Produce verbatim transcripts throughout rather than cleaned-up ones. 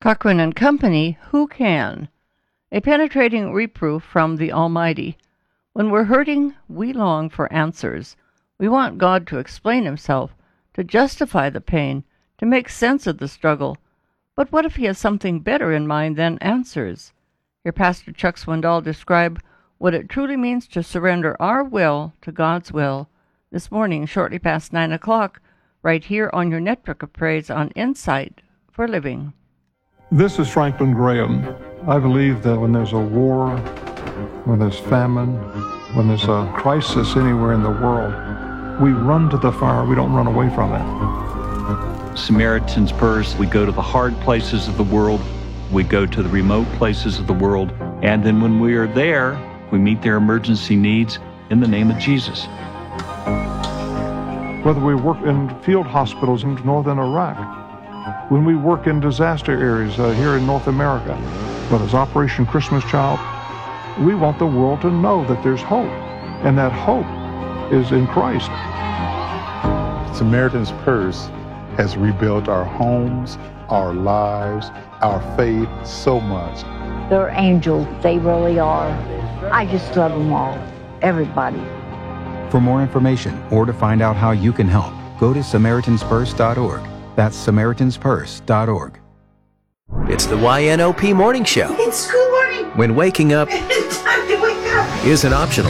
Cochrane and Company, Who Can? A penetrating reproof from the Almighty. When we're hurting, we long for answers. We want God to explain himself, to justify the pain, to make sense of the struggle. But what if he has something better in mind than answers? Hear Pastor Chuck Swindoll describe what it truly means to surrender our will to God's will this morning, shortly past nine o'clock, right here on your Network of Praise on Insight for Living. This is Franklin Graham. I believe that when there's a war, when there's famine, when there's a crisis anywhere in the world, we run to the fire. We don't run away from it. Samaritan's Purse, we go to the hard places of the world. We go to the remote places of the world. And then when we are there, we meet their emergency needs in the name of Jesus. Whether we work in field hospitals in northern Iraq, when we work in disaster areas uh, here in North America, whether it's Operation Christmas Child, we want the world to know that there's hope, and that hope is in Christ. Samaritan's Purse has rebuilt our homes, our lives, our faith so much. They're angels, they really are. I just love them all, everybody. For more information or to find out how you can help, go to Samaritans Purse dot org. That's Samaritans Purse dot org. It's the Y N O P Morning Show. It's school morning. When waking up It's time to wake up. isn't optional.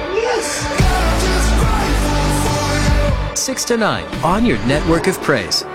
Yes. six to nine on your Network of Praise.